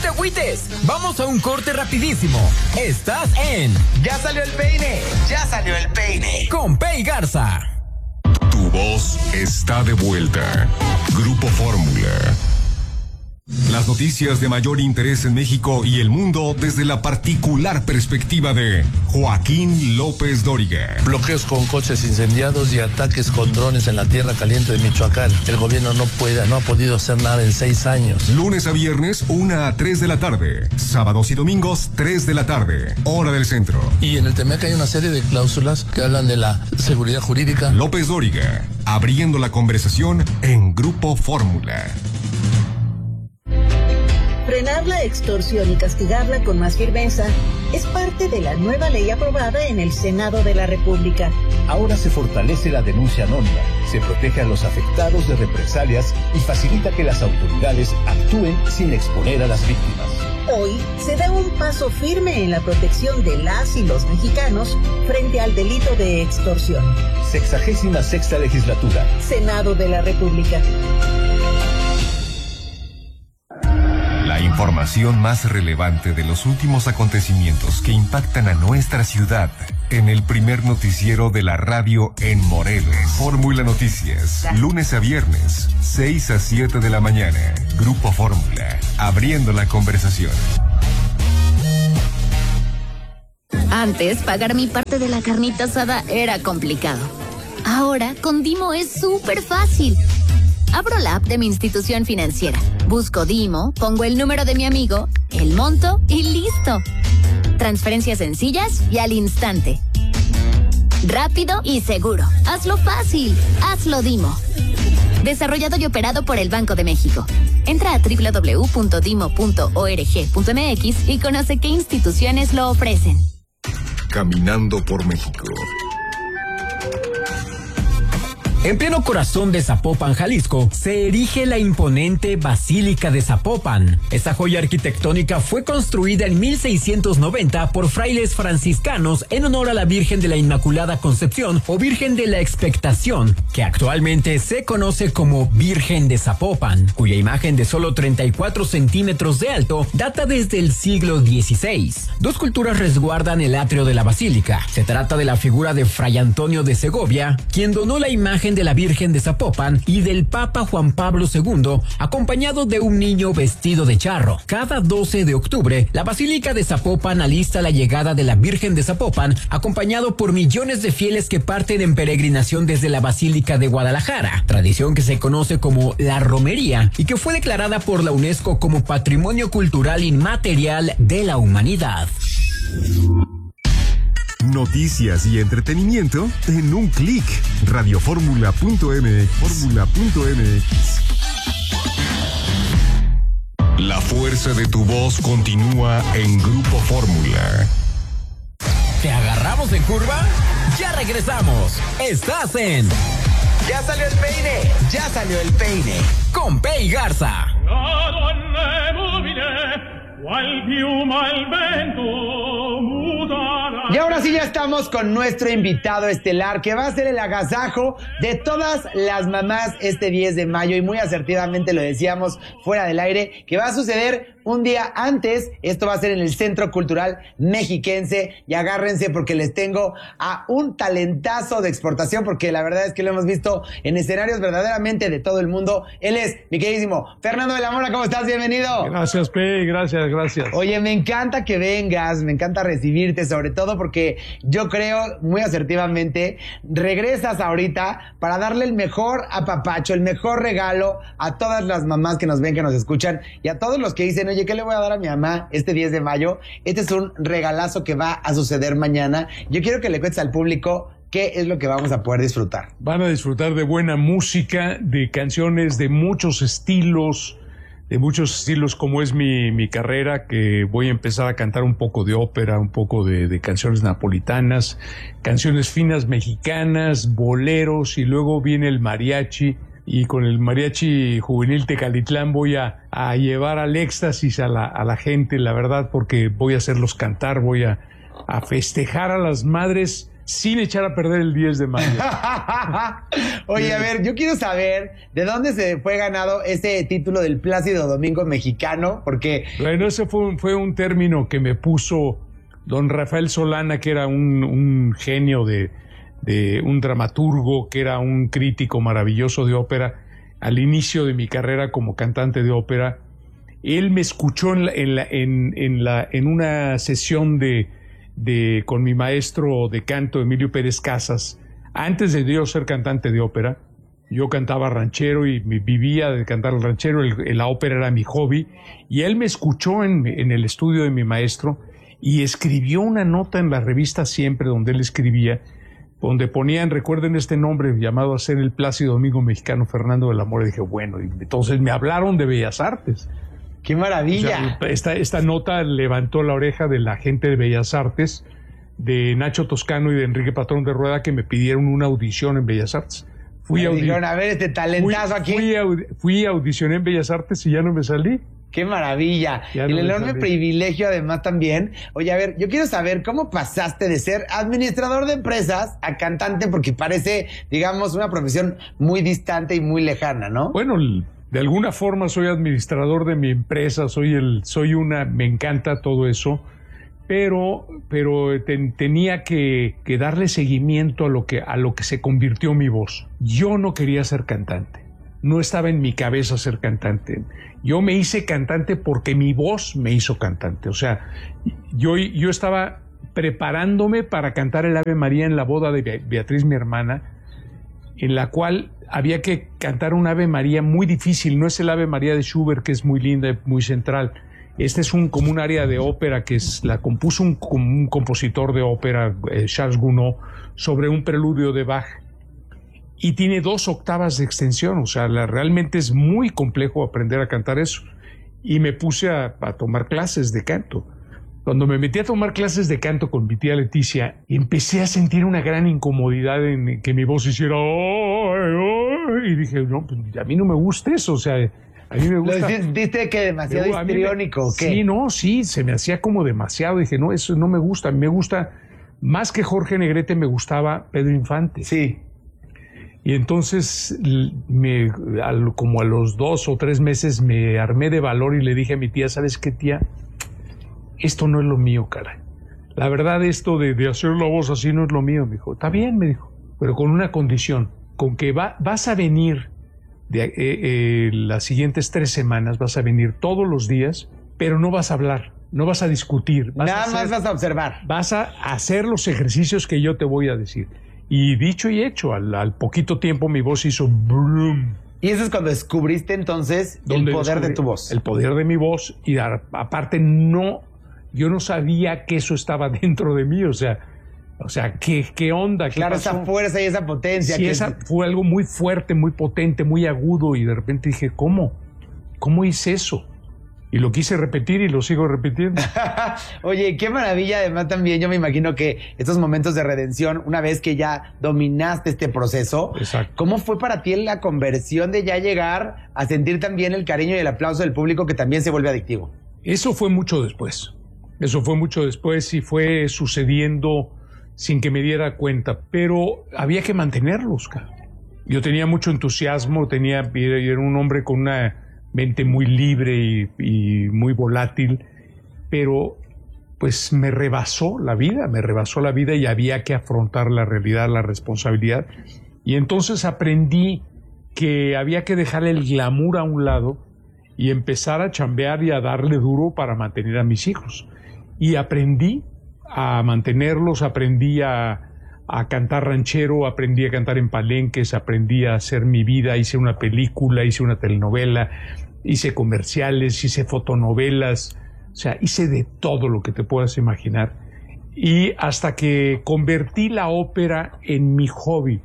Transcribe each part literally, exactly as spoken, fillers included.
te agüites. Vamos a un corte rapidísimo. Estás en Ya salió el peine. Ya salió el peine. Con Pei Garza. Tu voz está de vuelta. Grupo Fórmula. Las noticias de mayor interés en México y el mundo desde la particular perspectiva de Joaquín López Dóriga. Bloqueos con coches incendiados y ataques con drones en la tierra caliente de Michoacán. El gobierno no puede, no ha podido hacer nada en seis años. Lunes a viernes, una a tres de la tarde. Sábados y domingos, tres de la tarde. Hora del centro. Y en el Temec hay una serie de cláusulas que hablan de la seguridad jurídica. López Dóriga, abriendo la conversación en Grupo Fórmula. Frenar la extorsión y castigarla con más firmeza es parte de la nueva ley aprobada en el Senado de la República. Ahora se fortalece la denuncia anónima, se protege a los afectados de represalias y facilita que las autoridades actúen sin exponer a las víctimas. Hoy se da un paso firme en la protección de las y los mexicanos frente al delito de extorsión. Sexagésima sexta legislatura. Senado de la República. La información más relevante de los últimos acontecimientos que impactan a nuestra ciudad en el primer noticiero de la radio en Morelos. Fórmula Noticias, lunes a viernes, seis a siete de la mañana. Grupo Fórmula, abriendo la conversación. Antes, pagar mi parte de la carnita asada era complicado. Ahora, con Dimo es súper fácil. Abro la app de mi institución financiera, busco Dimo, pongo el número de mi amigo, el monto y listo. Transferencias sencillas y al instante. Rápido y seguro. Hazlo fácil. Hazlo Dimo. Desarrollado y operado por el Banco de México. Entra a doble u doble u doble u punto dimo punto org punto m x y conoce qué instituciones lo ofrecen. Caminando por México. En pleno corazón de Zapopan, Jalisco, se erige la imponente Basílica de Zapopan. Esta joya arquitectónica fue construida en mil seiscientos noventa por frailes franciscanos en honor a la Virgen de la Inmaculada Concepción o Virgen de la Expectación, que actualmente se conoce como Virgen de Zapopan, cuya imagen de solo treinta y cuatro centímetros de alto data desde el siglo dieciséis. Dos culturas resguardan el atrio de la basílica. Se trata de la figura de Fray Antonio de Segovia, quien donó la imagen de la Virgen de Zapopan, y del Papa Juan Pablo segundo, acompañado de un niño vestido de charro. Cada doce de octubre, la Basílica de Zapopan alista la llegada de la Virgen de Zapopan, acompañado por millones de fieles que parten en peregrinación desde la Basílica de Guadalajara, tradición que se conoce como la romería y que fue declarada por la UNESCO como Patrimonio Cultural Inmaterial de la Humanidad. Noticias y entretenimiento en un clic. radioformula punto m x. Fórmula punto m x. La fuerza de tu voz continúa en Grupo Fórmula. ¿Te agarramos en curva? Ya regresamos. Estás en Ya salió el peine. Ya salió el peine. Con Pei Garza. Y ahora sí ya estamos con nuestro invitado estelar, que va a ser el agasajo de todas las mamás este diez de mayo, y muy asertivamente lo decíamos fuera del aire, que va a suceder un día antes. Esto va a ser en el Centro Cultural Mexiquense, y agárrense porque les tengo a un talentazo de exportación, porque la verdad es que lo hemos visto en escenarios verdaderamente de todo el mundo. Él es mi queridísimo Fernando de la Mora. ¿Cómo estás? Bienvenido. Gracias, Pei, gracias, gracias. Oye, me encanta que vengas, me encanta recibirte, sobre todo porque yo creo muy asertivamente, regresas ahorita para darle el mejor apapacho, el mejor regalo a todas las mamás que nos ven, que nos escuchan, y a todos los que dicen, oye, ¿qué le voy a dar a mi mamá este diez de mayo? Este es un regalazo que va a suceder mañana. Yo quiero que le cuentes al público qué es lo que vamos a poder disfrutar. Van a disfrutar de buena música, de canciones de muchos estilos, de muchos estilos como es mi, mi carrera, que voy a empezar a cantar un poco de ópera, un poco de, de canciones napolitanas, canciones finas mexicanas, boleros, y luego viene el mariachi. Y con el Mariachi Juvenil Tecalitlán voy a, a llevar al éxtasis a la, a la gente, la verdad, porque voy a hacerlos cantar, voy a, a festejar a las madres sin echar a perder el diez de mayo. Oye, a ver, yo quiero saber de dónde se fue ganado ese título del Plácido Domingo mexicano, porque... Bueno, ese fue un, fue un término que me puso don Rafael Solana, que era un, un genio de, de un dramaturgo, que era un crítico maravilloso de ópera, al inicio de mi carrera como cantante de ópera. Él me escuchó en, la, en, la, en, en, la, en una sesión de... De, con mi maestro de canto Emilio Pérez Casas. Antes de yo ser cantante de ópera, yo cantaba ranchero y me vivía de cantar el ranchero, el, la ópera era mi hobby, y él me escuchó en, en el estudio de mi maestro y escribió una nota en la revista Siempre, donde él escribía, donde ponían, recuerden este nombre, llamado a ser el Plácido Domingo Mexicano, Fernando del Amor, y dije, bueno, y entonces me hablaron de Bellas Artes. ¡Qué maravilla! O sea, esta, esta nota levantó la oreja de la gente de Bellas Artes, de Nacho Toscano y de Enrique Patrón de Rueda, que me pidieron una audición en Bellas Artes. Fui a dijeron, a ver, este talentazo fui, aquí. Fui, audi fui a audicioné en Bellas Artes y ya no me salí. ¡Qué maravilla! Ya el no enorme salí. privilegio además también. Oye, a ver, yo quiero saber cómo pasaste de ser administrador de empresas a cantante, porque parece, digamos, una profesión muy distante y muy lejana, ¿no? Bueno, de alguna forma soy administrador de mi empresa, soy el, soy una, me encanta todo eso, pero, pero ten, tenía que, que darle seguimiento a lo que, a lo que se convirtió mi voz. Yo no quería ser cantante, no estaba en mi cabeza ser cantante. Yo me hice cantante porque mi voz me hizo cantante. O sea, yo, yo estaba preparándome para cantar el Ave María en la boda de Beatriz, mi hermana, en la cual había que cantar un Ave María muy difícil. No es el Ave María de Schubert, que es muy linda, muy central. Este es un, como un área de ópera que es, la compuso un, un compositor de ópera, eh, Charles Gounod, sobre un preludio de Bach. Y tiene dos octavas de extensión. O sea, la, realmente es muy complejo aprender a cantar eso. Y me puse a, a tomar clases de canto. Cuando me metí a tomar clases de canto con mi tía Leticia, empecé a sentir una gran incomodidad en que mi voz hiciera... ¡Ay, ay! Y dije, no, pues a mí no me gusta eso, o sea, a mí me gusta... ¿Lo sentiste que demasiado Yo, histriónico o qué? Sí, no, sí, se me hacía como demasiado. Dije, no, eso no me gusta. A mí me gusta, más que Jorge Negrete, me gustaba Pedro Infante. Sí. Y entonces, me, al, como a los dos o tres meses, me armé de valor y le dije a mi tía, ¿sabes qué, tía? Esto no es lo mío, caray. La verdad, esto de, de hacer la voz así no es lo mío. Me dijo, está bien, me dijo, pero con una condición, con que va, vas a venir de, eh, eh, las siguientes tres semanas, vas a venir todos los días, pero no vas a hablar, no vas a discutir. Vas Nada a hacer, más vas a observar. Vas a hacer los ejercicios que yo te voy a decir. Y dicho y hecho, al, al poquito tiempo mi voz hizo brum. Y eso es cuando descubriste entonces el poder de tu voz. El poder de mi voz. Y a, aparte no, yo no sabía que eso estaba dentro de mí. O sea, o sea, ¿qué, qué onda? ¿Qué claro, pasó? Esa fuerza y esa potencia. Sí, que esa es... fue algo muy fuerte, muy potente, muy agudo. Y de repente dije, ¿cómo? ¿Cómo hice eso? Y lo quise repetir y lo sigo repitiendo. Oye, qué maravilla. Además también yo me imagino que estos momentos de redención, una vez que ya dominaste este proceso, exacto, ¿cómo fue para ti la conversión de ya llegar a sentir también el cariño y el aplauso del público, que también se vuelve adictivo? Eso fue mucho después. Eso fue mucho después y fue sucediendo sin que me diera cuenta. Pero había que mantenerlos, cara. Yo tenía mucho entusiasmo, tenía, era un hombre con una mente muy libre y, y muy volátil, pero pues me rebasó la vida, me rebasó la vida y había que afrontar la realidad, la responsabilidad. Y entonces aprendí que había que dejar el glamour a un lado y empezar a chambear y a darle duro para mantener a mis hijos. Y aprendí a mantenerlos, aprendí a, a cantar ranchero, aprendí a cantar en palenques, aprendí a hacer mi vida, hice una película, hice una telenovela, hice comerciales, hice fotonovelas, o sea, hice de todo lo que te puedas imaginar. Y hasta que convertí la ópera en mi hobby.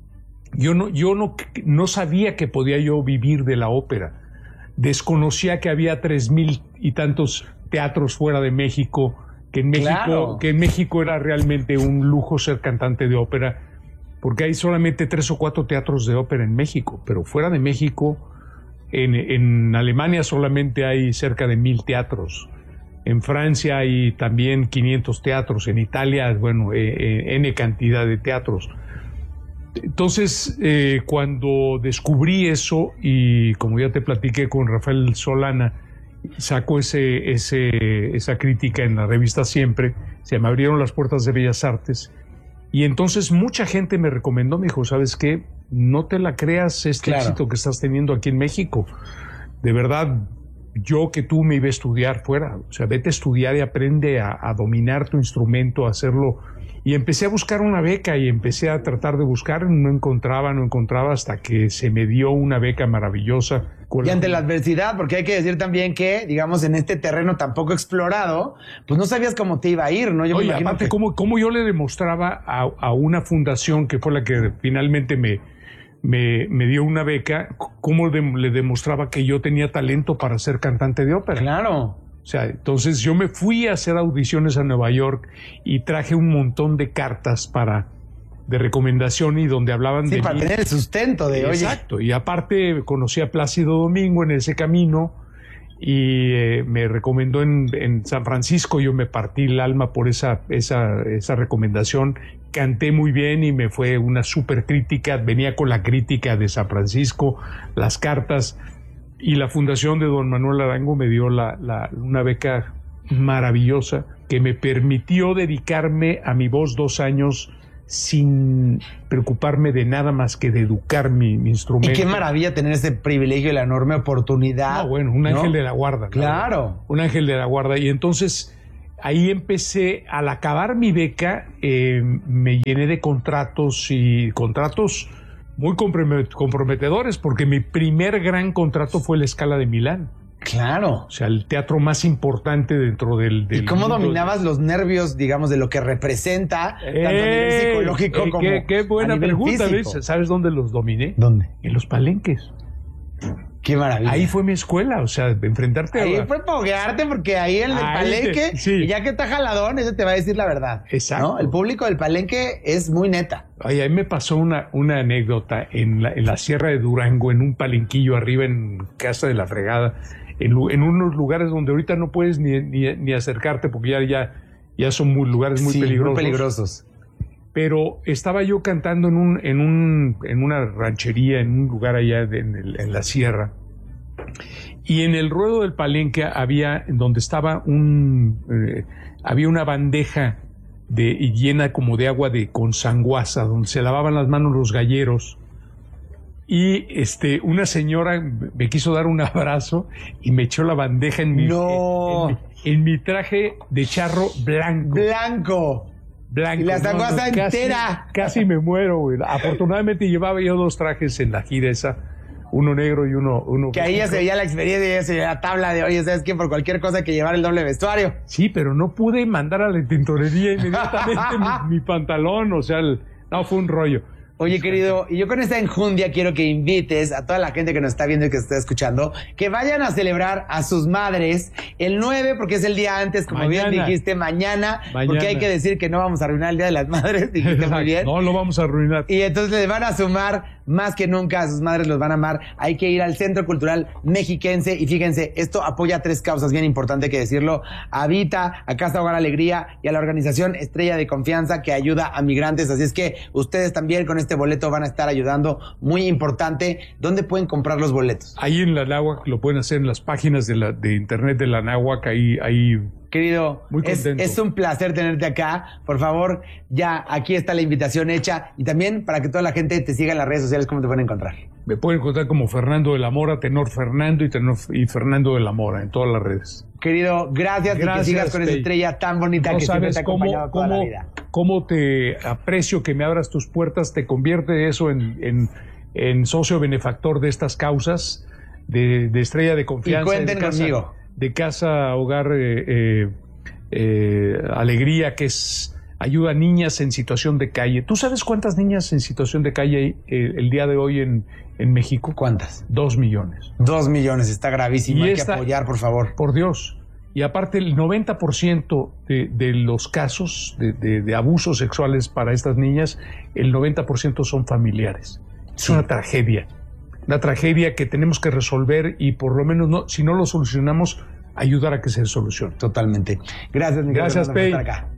Yo no, yo no, no sabía que podía yo vivir de la ópera. Desconocía que había tres mil y tantos teatros fuera de México, que en México, claro, que en México era realmente un lujo ser cantante de ópera, porque hay solamente tres o cuatro teatros de ópera en México, pero fuera de México, en, en Alemania solamente hay cerca de mil teatros. En Francia hay también quinientos teatros, en Italia, bueno, eh, eh, N cantidad de teatros. Entonces, eh, cuando descubrí eso, y como ya te platiqué con Rafael Solana, sacó ese, ese, esa crítica en la revista Siempre, se me abrieron las puertas de Bellas Artes, y entonces mucha gente me recomendó, me dijo, ¿sabes qué? No te la creas este claro. éxito que estás teniendo aquí en México. De verdad, yo que tú me iba a estudiar fuera, o sea, vete a estudiar y aprende a, a dominar tu instrumento, a hacerlo. Y empecé a buscar una beca y empecé a tratar de buscar, no encontraba, no encontraba, hasta que se me dio una beca maravillosa. Y ante la adversidad, porque hay que decir también que, digamos, en este terreno tan poco explorado, pues no sabías cómo te iba a ir, ¿no? Yo Oye, me imagino aparte, que... ¿cómo, cómo yo le demostraba a, a una fundación que fue la que finalmente me, me, me dio una beca, cómo de, le demostraba que yo tenía talento para ser cantante de ópera? Claro. O sea, entonces yo me fui a hacer audiciones a Nueva York y traje un montón de cartas para de recomendación y donde hablaban sí, de para mí. Tener el sustento de hoy. Exacto, y aparte conocí a Plácido Domingo en ese camino y eh, me recomendó en, en San Francisco. Yo me partí el alma por esa, esa, esa recomendación. Canté muy bien y me fue una súper crítica. Venía con la crítica de San Francisco, las cartas. Y la fundación de don Manuel Arango me dio la, la, una beca maravillosa que me permitió dedicarme a mi voz dos años sin preocuparme de nada más que de educar mi, mi instrumento. Y qué maravilla tener ese privilegio y la enorme oportunidad. No, bueno, un ¿no? ángel de la guarda. Claro. ¿No? Un ángel de la guarda. Y entonces ahí empecé, al acabar mi beca, eh, me llené de contratos y contratos muy comprometedores, porque mi primer gran contrato fue la Scala de Milán. Claro. O sea, el teatro más importante dentro del... del ¿Y cómo mundo dominabas de... los nervios, digamos, de lo que representa, eh, tanto a nivel psicológico eh, como qué, qué buena a nivel pregunta, físico? ¿ves? ¿Sabes dónde los dominé? ¿Dónde? En los palenques. Qué maravilla. Ahí fue mi escuela, o sea, enfrentarte ahí a... Ahí fue poguearte, porque ahí en el ahí palenque, te, sí. y ya que está jaladón, ese te va a decir la verdad. Exacto. ¿no? El público del palenque es muy neta. Ay, ahí me pasó una, una anécdota en la, en la Sierra de Durango, en un palenquillo arriba en Casa de la Fregada, en, en unos lugares donde ahorita no puedes ni, ni, ni acercarte porque ya, ya, ya son muy, lugares muy sí, peligrosos. muy peligrosos. Pero estaba yo cantando en, un, en, un, en una ranchería, en un lugar allá de, en, el, en la sierra. Y en el ruedo del palenque había, donde estaba un, eh, había una bandeja de, llena como de agua de con sanguaza, donde se lavaban las manos los galleros. Y este, una señora me quiso dar un abrazo y me echó la bandeja en mi, no. en, en, mi en mi traje de charro blanco. Blanco. Blanco. Y la sanguaza no, no, entera. Casi, casi me muero, güey. Afortunadamente llevaba yo dos trajes en la gira esa. Uno negro y uno... uno que ahí ya se veía la experiencia, ya se veía la tabla de, oye, ¿sabes qué? Por cualquier cosa hay que llevar el doble vestuario. Sí, pero no pude mandar a la tintorería inmediatamente mi, mi pantalón, o sea, el, no, fue un rollo. Oye, querido, y yo con esta enjundia quiero que invites a toda la gente que nos está viendo y que está escuchando, que vayan a celebrar a sus madres el nueve, porque es el día antes, como mañana. bien dijiste, mañana, mañana, porque hay que decir que no vamos a arruinar el Día de las Madres, dijiste muy bien. No, lo vamos a arruinar. Y entonces les van a sumar más que nunca, a sus madres los van a amar. Hay que ir al Centro Cultural Mexiquense y fíjense, esto apoya tres causas, bien importante que decirlo, a Vita, a Casa Hogar Alegría y a la organización Estrella de Confianza que ayuda a migrantes, así es que ustedes también con este boleto van a estar ayudando, muy importante. ¿Dónde pueden comprar los boletos? Ahí en la Anáhuac, lo pueden hacer en las páginas de, la, de internet de la Anáhuac, ahí... ahí Querido, muy es, es un placer tenerte acá. Por favor, ya aquí está la invitación hecha. Y también para que toda la gente te siga en las redes sociales, ¿cómo te pueden encontrar? Me pueden encontrar como Fernando de la Mora, Tenor Fernando y, tenor, y Fernando de la Mora en todas las redes. Querido, gracias, gracias y que sigas con esa estrella tan bonita no que siempre te ha acompañado cómo, toda la vida. Cómo te aprecio que me abras tus puertas, te convierte eso en, en, en socio benefactor de estas causas, de, de Estrella de Confianza. Y cuenten de casa, conmigo. De Casa Hogar eh, eh, eh, Alegría, que es ayuda a niñas en situación de calle. ¿Tú sabes cuántas niñas en situación de calle hay eh, el día de hoy en, en México? ¿Cuántas? Dos millones. Dos millones, está gravísimo. Y hay esta, que apoyar, por favor. Por Dios. Y aparte, el noventa por ciento de, de los casos de, de, de abusos sexuales para estas niñas, el noventa por ciento son familiares. Es sí. una tragedia. Una tragedia que tenemos que resolver y por lo menos, no, si no lo solucionamos, ayudar a que se solucione. Totalmente. Gracias, Miguel. Gracias, Pei. Por estar acá.